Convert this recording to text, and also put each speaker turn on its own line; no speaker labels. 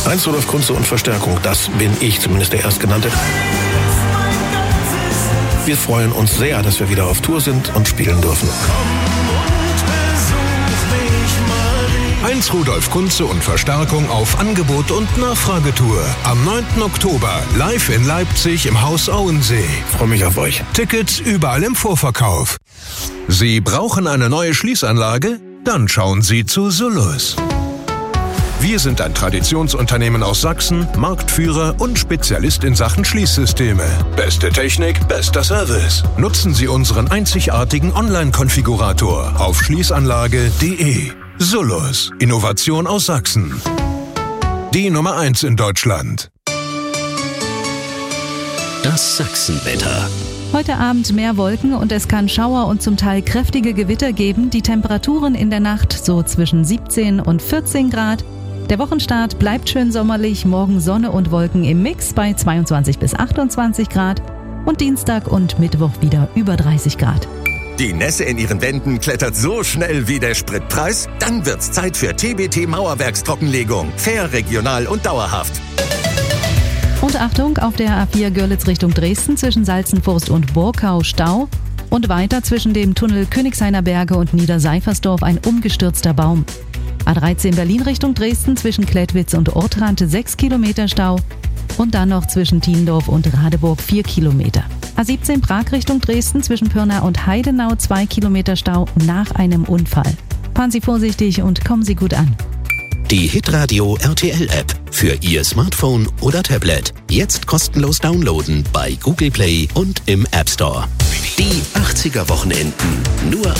Heinz Rudolf Kunze und Verstärkung, das bin ich, zumindest der Erstgenannte. Wir freuen uns sehr, dass wir wieder auf Tour sind und spielen dürfen.
Heinz Rudolf Kunze und Verstärkung auf Angebot und Nachfragetour. Am 9. Oktober live in Leipzig im Haus Auensee.
Ich freue mich auf euch.
Tickets überall im Vorverkauf. Sie brauchen eine neue Schließanlage? Dann schauen Sie zu Solus. Wir sind ein Traditionsunternehmen aus Sachsen, Marktführer und Spezialist in Sachen Schließsysteme. Beste Technik, bester Service. Nutzen Sie unseren einzigartigen Online-Konfigurator auf schließanlage.de. Solus, Innovation aus Sachsen. Die Nummer 1 in Deutschland.
Das Sachsenwetter.
Heute Abend mehr Wolken und es kann Schauer und zum Teil kräftige Gewitter geben. Die Temperaturen in der Nacht so zwischen 17 und 14 Grad. Der Wochenstart bleibt schön sommerlich. Morgen Sonne und Wolken im Mix bei 22 bis 28 Grad. Und Dienstag und Mittwoch wieder über 30 Grad.
Die Nässe in Ihren Wänden klettert so schnell wie der Spritpreis? Dann wird's Zeit für TBT Mauerwerkstrockenlegung. Fair, regional und dauerhaft.
Und Achtung, auf der A4 Görlitz Richtung Dresden zwischen Salzenfurst und Burkau Stau. Und weiter zwischen dem Tunnel Königshainer Berge und Niederseifersdorf ein umgestürzter Baum. A13 Berlin Richtung Dresden zwischen Klettwitz und Ortrand 6 Kilometer Stau. Und dann noch zwischen Tiendorf und Radeburg 4 Kilometer. A17 Prag Richtung Dresden zwischen Pirna und Heidenau 2 Kilometer Stau nach einem Unfall. Fahren Sie vorsichtig und kommen Sie gut an.
Die Hitradio RTL App für Ihr Smartphone oder Tablet. Jetzt kostenlos downloaden bei Google Play und im App Store. Die 80er Wochenenden. Nur